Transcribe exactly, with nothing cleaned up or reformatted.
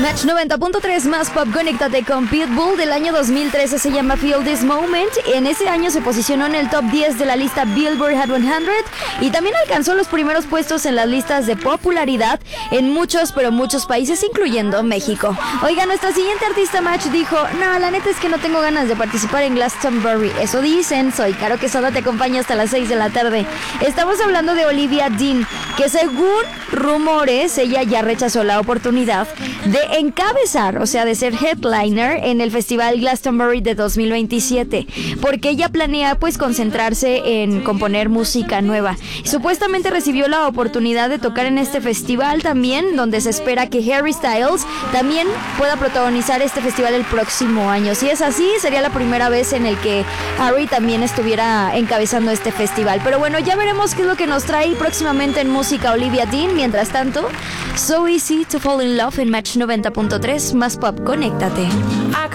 Match noventa punto tres más pop, conéctate con Pitbull del año dos mil trece, se llama Feel This Moment. En ese año se posicionó en el top diez de la lista Billboard Hot cien y también alcanzó los primeros puestos en las listas de popularidad en muchos, pero muchos países, incluyendo México. Oiga, nuestra siguiente artista Match dijo: no, la neta es que no tengo ganas de participar en Glastonbury. Eso dicen. Soy Caro Quesada, te acompaño hasta las seis de la tarde. Estamos hablando de Olivia Dean, que según rumores, ella ya rechazó la oportunidad de encabezar, o sea, de ser headliner en el Festival Glastonbury de dos mil veintisiete, porque ella planea pues concentrarse en componer música nueva. Supuestamente recibió la oportunidad de tocar en este festival también, donde se espera que Harry Styles también pueda protagonizar este festival el próximo año. Si es así, sería la primera vez en el que Harry también estuviera encabezando este festival. Pero bueno, ya veremos qué es lo que nos trae próximamente en música Olivia Dean. Mientras tanto, So Easy to Fall in Love en Match noventa punto tres más pop, conéctate.